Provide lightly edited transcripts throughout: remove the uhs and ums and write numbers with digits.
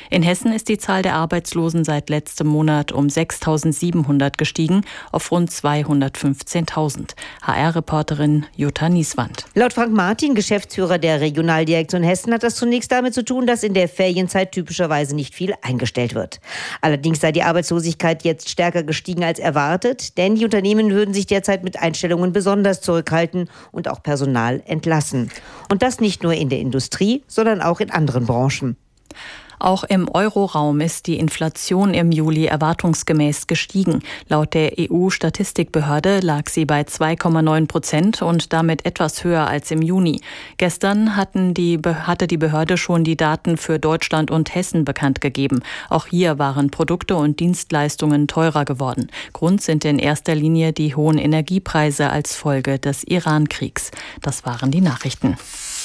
In Hessen ist die Zahl der Arbeitslosen seit letztem Monat um 6.700 gestiegen auf rund 215.000. HR-Reporterin Jutta Nieswand. Laut Frank Martin, Geschäftsführer der Regionaldirektion Hessen, hat das zunächst damit zu tun, dass in der Ferienzeit typischerweise nicht viel eingestellt wird. Allerdings sei die Arbeitslosigkeit jetzt stärker gestiegen als erwartet, denn die Unternehmen würden sich derzeit mit Einstellungen besonders zurückhalten und auch Personal entlassen. Und das nicht nur in der Industrie, sondern auch in anderen Branchen. Auch im Euroraum ist die Inflation im Juli erwartungsgemäß gestiegen. Laut der EU-Statistikbehörde lag sie bei 2,9% und damit etwas höher als im Juni. Gestern hatte die Behörde schon die Daten für Deutschland und Hessen bekannt gegeben. Auch hier waren Produkte und Dienstleistungen teurer geworden. Grund sind in erster Linie die hohen Energiepreise als Folge des Iran-Kriegs. Das waren die Nachrichten.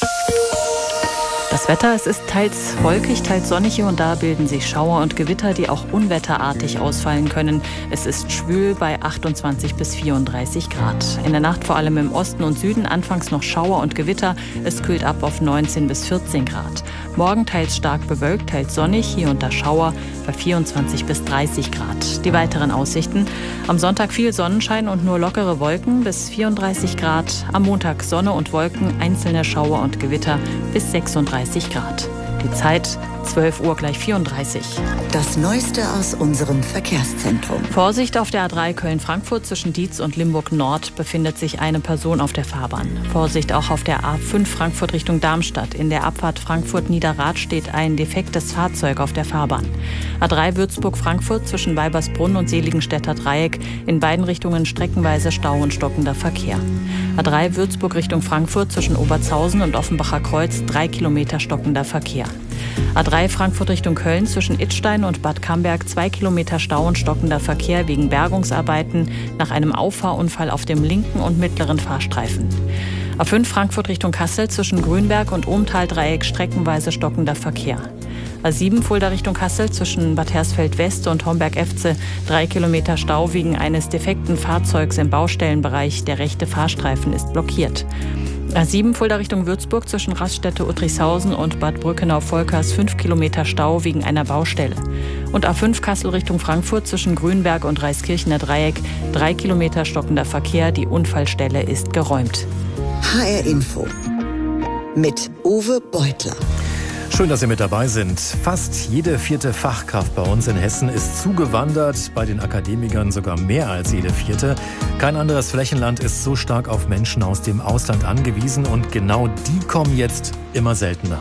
Das Wetter, es ist teils wolkig, teils sonnig, hier und da bilden sich Schauer und Gewitter, die auch unwetterartig ausfallen können. Es ist schwül bei 28 bis 34 Grad. In der Nacht vor allem im Osten und Süden anfangs noch Schauer und Gewitter. Es kühlt ab auf 19 bis 14 Grad. Morgen teils stark bewölkt, teils sonnig, hier und da Schauer bei 24 bis 30 Grad. Die weiteren Aussichten: am Sonntag viel Sonnenschein und nur lockere Wolken bis 34 Grad. Am Montag Sonne und Wolken, einzelne Schauer und Gewitter bis 36 Grad. Die Zeit 12 Uhr gleich 34. Das Neueste aus unserem Verkehrszentrum. Vorsicht auf der A3 Köln-Frankfurt zwischen Dietz und Limburg-Nord befindet sich eine Person auf der Fahrbahn. Vorsicht auch auf der A5 Frankfurt Richtung Darmstadt. In der Abfahrt Frankfurt-Niederrad steht ein defektes Fahrzeug auf der Fahrbahn. A3 Würzburg-Frankfurt zwischen Weibersbrunn und Seligenstädter Dreieck. In beiden Richtungen streckenweise Stau und stockender Verkehr. A3 Würzburg Richtung Frankfurt zwischen Obertshausen und Offenbacher Kreuz 3 Kilometer stockender Verkehr. A3 Frankfurt Richtung Köln zwischen Idstein und Bad Camberg 2 Kilometer Stau und stockender Verkehr wegen Bergungsarbeiten nach einem Auffahrunfall auf dem linken und mittleren Fahrstreifen. A5 Frankfurt Richtung Kassel zwischen Grünberg und Ohmtal-Dreieck streckenweise stockender Verkehr. A7 Fulda Richtung Kassel zwischen Bad Hersfeld West und Homberg-Efze 3 Kilometer Stau wegen eines defekten Fahrzeugs im Baustellenbereich. Der rechte Fahrstreifen ist blockiert. A7 Fulda Richtung Würzburg zwischen Raststätte-Uttrichshausen und Bad Brückenau-Volkers 5 Kilometer Stau wegen einer Baustelle. Und A5 Kassel Richtung Frankfurt zwischen Grünberg und Reiskirchener Dreieck 3 Kilometer stockender Verkehr. Die Unfallstelle ist geräumt. HR Info mit Uwe Beutler. Schön, dass Sie mit dabei sind. Fast jede 4. Fachkraft bei uns in Hessen ist zugewandert, bei den Akademikern sogar mehr als jede 4. Kein anderes Flächenland ist so stark auf Menschen aus dem Ausland angewiesen und genau die kommen jetzt immer seltener.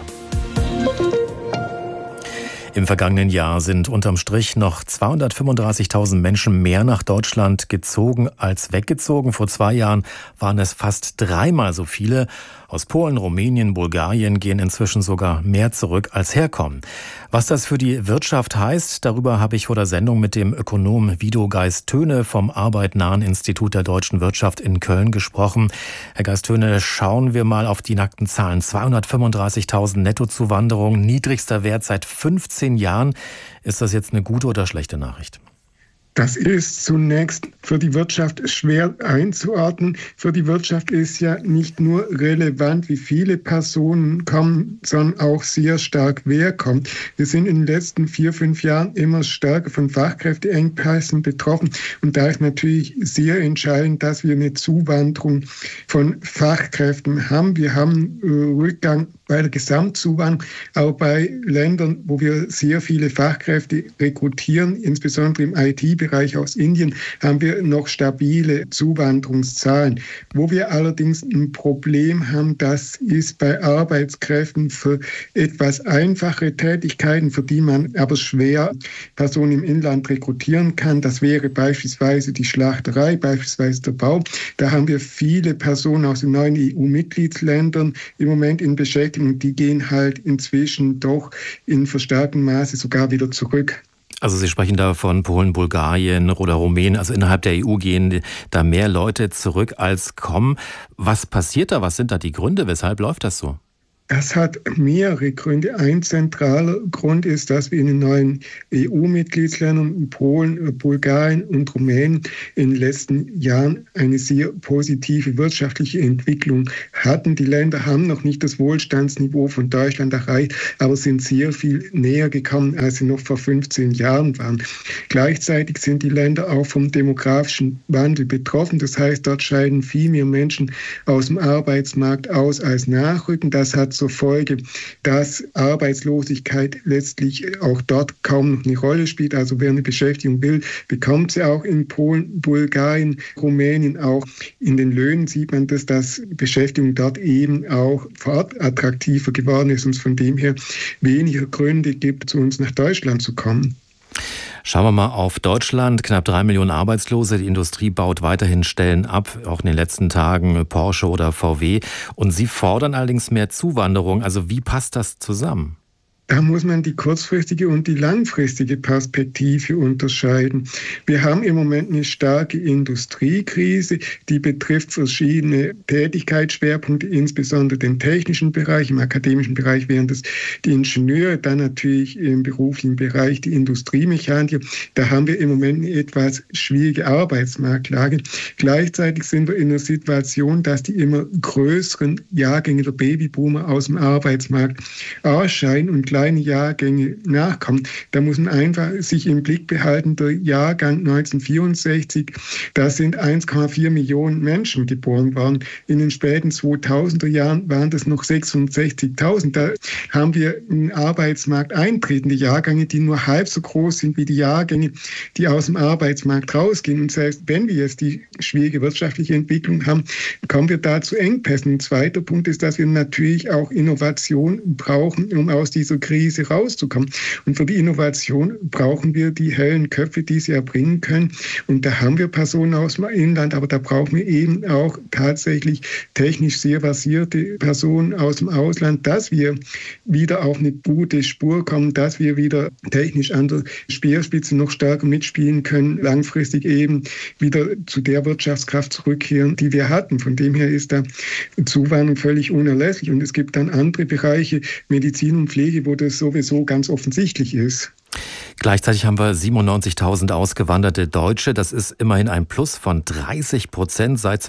Im vergangenen Jahr sind unterm Strich noch 235.000 Menschen mehr nach Deutschland gezogen als weggezogen. Vor 2 Jahren waren es fast 3-mal so viele. Aus Polen, Rumänien, Bulgarien gehen inzwischen sogar mehr zurück als herkommen. Was das für die Wirtschaft heißt, darüber habe ich vor der Sendung mit dem Ökonom Guido Geist-Töne vom Arbeitnahen Institut der deutschen Wirtschaft in Köln gesprochen. Herr Geist-Töne, schauen wir mal auf die nackten Zahlen. 235.000 Nettozuwanderung, niedrigster Wert seit 15 Jahren. Ist das jetzt eine gute oder schlechte Nachricht? Das ist zunächst für die Wirtschaft schwer einzuordnen. Für die Wirtschaft ist ja nicht nur relevant, wie viele Personen kommen, sondern auch sehr stark, wer kommt. Wir sind in den letzten 4-5 Jahren immer stärker von Fachkräfteengpässen betroffen. Und da ist natürlich sehr entscheidend, dass wir eine Zuwanderung von Fachkräften haben. Wir haben Rückgang bei der Gesamtzuwanderung, auch bei Ländern, wo wir sehr viele Fachkräfte rekrutieren, insbesondere im IT-Bereich aus Indien, haben wir noch stabile Zuwanderungszahlen. Wo wir allerdings ein Problem haben, das ist bei Arbeitskräften für etwas einfache Tätigkeiten, für die man aber schwer Personen im Inland rekrutieren kann. Das wäre beispielsweise die Schlachterei, beispielsweise der Bau. Da haben wir viele Personen aus den neuen EU-Mitgliedsländern im Moment in Beschäftigung. Die gehen halt inzwischen doch in verstärktem Maße sogar wieder zurück. Also Sie sprechen da von Polen, Bulgarien oder Rumänien. Also innerhalb der EU gehen da mehr Leute zurück als kommen. Was passiert da? Was sind da die Gründe? Weshalb läuft das so? Das hat mehrere Gründe. Ein zentraler Grund ist, dass wir in den neuen EU-Mitgliedsländern, Polen, Bulgarien und Rumänien in den letzten Jahren eine sehr positive wirtschaftliche Entwicklung hatten. Die Länder haben noch nicht das Wohlstandsniveau von Deutschland erreicht, aber sind sehr viel näher gekommen, als sie noch vor 15 Jahren waren. Gleichzeitig sind die Länder auch vom demografischen Wandel betroffen. Das heißt, dort scheiden viel mehr Menschen aus dem Arbeitsmarkt aus als nachrücken. Das hat zur Folge, dass Arbeitslosigkeit letztlich auch dort kaum noch eine Rolle spielt. Also wer eine Beschäftigung will, bekommt sie auch in Polen, Bulgarien, Rumänien. Auch in den Löhnen sieht man, dass Beschäftigung dort eben auch vor Ort attraktiver geworden ist und es von dem her weniger Gründe gibt, zu uns nach Deutschland zu kommen. Schauen wir mal auf Deutschland. Knapp 3 Millionen Arbeitslose. Die Industrie baut weiterhin Stellen ab, auch in den letzten Tagen Porsche oder VW. Und Sie fordern allerdings mehr Zuwanderung. Also wie passt das zusammen? Da muss man die kurzfristige und die langfristige Perspektive unterscheiden. Wir haben im Moment eine starke Industriekrise, die betrifft verschiedene Tätigkeitsschwerpunkte, insbesondere den technischen Bereich. Im akademischen Bereich wären das die Ingenieure, dann natürlich im beruflichen Bereich die Industriemechaniker. Da haben wir im Moment eine etwas schwierige Arbeitsmarktlage. Gleichzeitig sind wir in einer Situation, dass die immer größeren Jahrgänge der Babyboomer aus dem Arbeitsmarkt ausscheiden und kleine Jahrgänge nachkommen. Da muss man einfach sich im Blick behalten, der Jahrgang 1964, da sind 1,4 Millionen Menschen geboren worden. In den späten 2000er Jahren waren das noch 66.000. Da haben wir in den Arbeitsmarkt eintretende Jahrgänge, die nur halb so groß sind wie die Jahrgänge, die aus dem Arbeitsmarkt rausgehen. Und selbst wenn wir jetzt die schwierige wirtschaftliche Entwicklung haben, kommen wir da zu Engpässen. Ein zweiter Punkt ist, dass wir natürlich auch Innovation brauchen, um aus dieser Krise rauszukommen. Und für die Innovation brauchen wir die hellen Köpfe, die sie erbringen können. Und da haben wir Personen aus dem Inland, aber da brauchen wir eben auch tatsächlich technisch sehr versierte Personen aus dem Ausland, dass wir wieder auf eine gute Spur kommen, dass wir wieder technisch an der Speerspitze noch stärker mitspielen können, langfristig eben wieder zu der Wirtschaftskraft zurückkehren, die wir hatten. Von dem her ist da Zuwanderung völlig unerlässlich. Und es gibt dann andere Bereiche, Medizin und Pflege, wo das sowieso ganz offensichtlich ist. Gleichzeitig haben wir 97.000 ausgewanderte Deutsche. Das ist immerhin ein Plus von 30% seit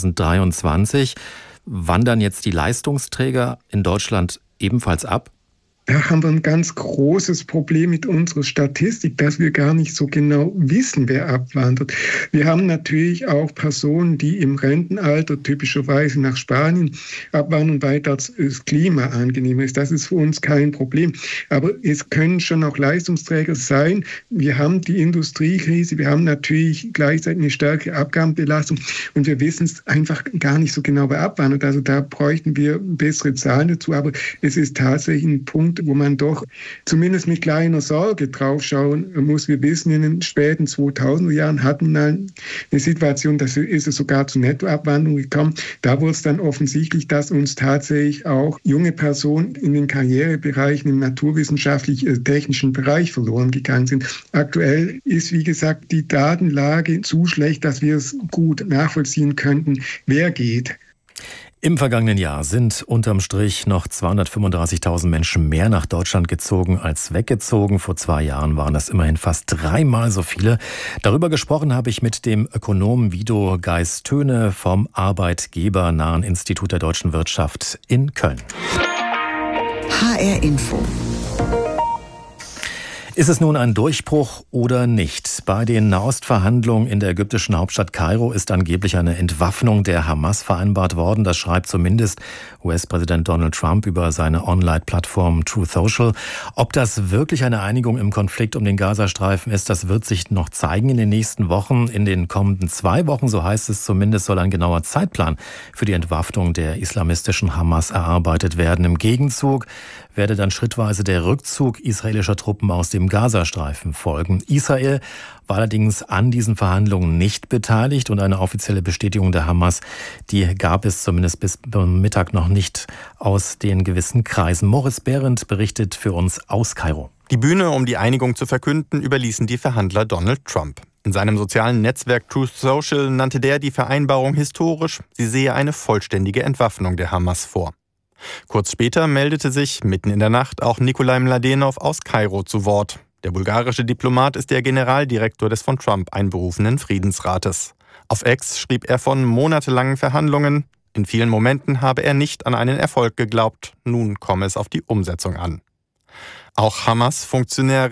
2023. Wandern jetzt die Leistungsträger in Deutschland ebenfalls ab? Da haben wir ein ganz großes Problem mit unserer Statistik, dass wir gar nicht so genau wissen, wer abwandert. Wir haben natürlich auch Personen, die im Rentenalter typischerweise nach Spanien abwandern, weil dort das Klima angenehmer ist. Das ist für uns kein Problem. Aber es können schon auch Leistungsträger sein. Wir haben die Industriekrise, wir haben natürlich gleichzeitig eine stärkere Abgabenbelastung und wir wissen es einfach gar nicht so genau, wer abwandert. Also da bräuchten wir bessere Zahlen dazu. Aber es ist tatsächlich ein Punkt, wo man doch zumindest mit kleiner Sorge drauf schauen muss. Wir wissen, in den späten 2000er Jahren hatten wir eine Situation, da ist es sogar zu Nettoabwanderung gekommen. Da wurde es dann offensichtlich, dass uns tatsächlich auch junge Personen in den Karrierebereichen im naturwissenschaftlich-technischen Bereich verloren gegangen sind. Aktuell ist, wie gesagt, die Datenlage zu schlecht, dass wir es gut nachvollziehen könnten, wer geht. Im vergangenen Jahr sind unterm Strich noch 235.000 Menschen mehr nach Deutschland gezogen als weggezogen. Vor 2 Jahren waren das immerhin fast 3-mal so viele. Darüber gesprochen habe ich mit dem Ökonomen Guido Geist-Töne vom Arbeitgebernahen Institut der deutschen Wirtschaft in Köln. HR Info. Ist es nun ein Durchbruch oder nicht? Bei den Nahostverhandlungen in der ägyptischen Hauptstadt Kairo ist angeblich eine Entwaffnung der Hamas vereinbart worden. Das schreibt zumindest US-Präsident Donald Trump über seine Online-Plattform Truth Social. Ob das wirklich eine Einigung im Konflikt um den Gazastreifen ist, das wird sich noch zeigen in den nächsten Wochen. In den kommenden 2 Wochen, so heißt es zumindest, soll ein genauer Zeitplan für die Entwaffnung der islamistischen Hamas erarbeitet werden. Im Gegenzug werde dann schrittweise der Rückzug israelischer Truppen aus dem Gazastreifen folgen. Israel war allerdings an diesen Verhandlungen nicht beteiligt und eine offizielle Bestätigung der Hamas, die gab es zumindest bis Mittag noch nicht aus den gewissen Kreisen. Moritz Behrendt berichtet für uns aus Kairo. Die Bühne, um die Einigung zu verkünden, überließen die Verhandler Donald Trump. In seinem sozialen Netzwerk Truth Social nannte der die Vereinbarung historisch. Sie sehe eine vollständige Entwaffnung der Hamas vor. Kurz später meldete sich mitten in der Nacht auch Nikolai Mladenov aus Kairo zu Wort. Der bulgarische Diplomat ist der Generaldirektor des von Trump einberufenen Friedensrates. Auf X schrieb er von monatelangen Verhandlungen. In vielen Momenten habe er nicht an einen Erfolg geglaubt. Nun komme es auf die Umsetzung an. Auch Hamas-Funktionäre